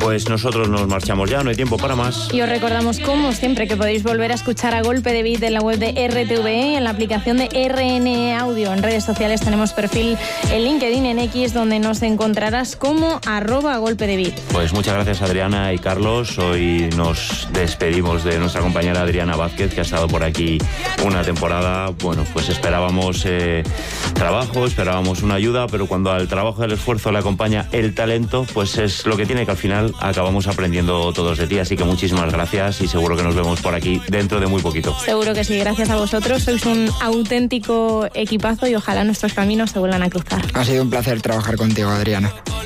Pues nosotros nos marchamos ya, no hay tiempo para más. Y os recordamos, como siempre, que podéis volver a escuchar A Golpe de Beat en la web de RTVE, en la aplicación de RN Audio. En redes sociales tenemos perfil en LinkedIn, en X, donde nos encontrarás como @golpedebeat. Pues muchas gracias, Adriana y Carlos. Hoy nos despedimos de nuestra compañera Adriana Vázquez, que ha estado por aquí una temporada. Bueno, pues esperábamos trabajo, esperábamos una ayuda, pero cuando al trabajo y al esfuerzo le acompaña el talento, pues es lo que tiene, que al final acabamos aprendiendo todos de ti. Así que muchísimas gracias y seguro que nos vemos por aquí dentro de muy poquito. Seguro que sí, gracias a vosotros. Sois un auténtico equipazo y ojalá nuestros caminos se vuelvan a cruzar. Ha sido un placer trabajar contigo, Adriana.